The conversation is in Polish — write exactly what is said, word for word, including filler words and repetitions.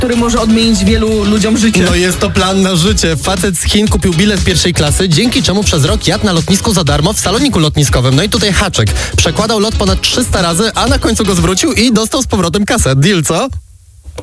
który może odmienić wielu ludziom życie. No jest to plan na życie. Facet z Chin kupił bilet pierwszej klasy, dzięki czemu przez rok jadł na lotnisku za darmo w saloniku lotniskowym. No i tutaj haczyk. Przekładał lot ponad trzysta razy, a na końcu go zwrócił i dostał z powrotem kasę. Deal, co?